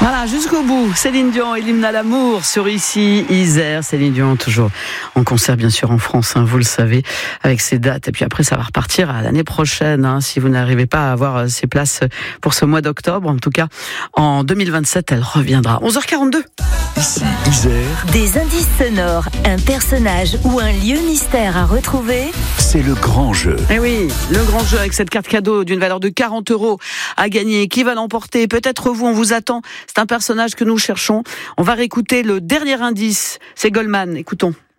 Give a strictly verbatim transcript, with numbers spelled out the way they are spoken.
Voilà, jusqu'au bout. Céline Dion et l'hymne à l'amour sur Ici, Isère. Céline Dion, toujours en concert, bien sûr, en France, hein, vous le savez, avec ses dates. Et puis après, ça va repartir à l'année prochaine, hein, si vous n'arrivez pas à avoir ces places pour ce mois d'octobre. En tout cas, en deux mille vingt-sept, elle reviendra. onze heures quarante-deux. Ici, Isère. Des indices sonores, un personnage ou un lieu mystère à retrouver. C'est le grand jeu. Eh oui, le grand jeu avec cette carte cadeau d'une valeur de quarante euros à gagner. Qui va l'emporter? Peut-être vous, on vous attend. C'est un personnage que nous cherchons. On va réécouter le dernier indice. C'est Goldman. Écoutons.